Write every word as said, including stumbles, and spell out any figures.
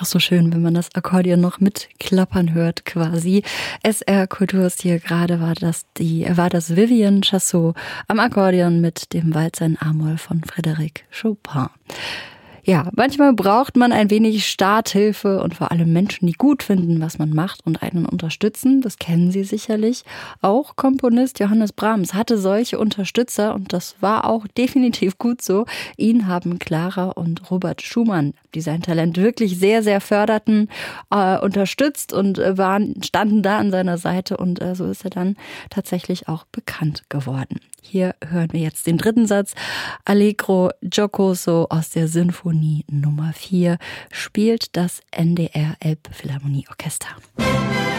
Ach, so schön, wenn man das Akkordeon noch mitklappern hört quasi. S R Kulturstil gerade war das die war das Vivian Chassot am Akkordeon mit dem Walzer in A-Moll von Frédéric Chopin. Ja, manchmal braucht man ein wenig Starthilfe und vor allem Menschen, die gut finden, was man macht und einen unterstützen. Das kennen Sie sicherlich. Auch Komponist Johannes Brahms hatte solche Unterstützer und das war auch definitiv gut so. Ihn haben Clara und Robert Schumann, die sein Talent wirklich sehr, sehr förderten, äh, unterstützt und äh, waren, standen da an seiner Seite und äh, so ist er dann tatsächlich auch bekannt geworden. Hier hören wir jetzt den dritten Satz. Allegro giocoso aus der Sinfonie Nummer vier spielt das N D R Elbphilharmonieorchester.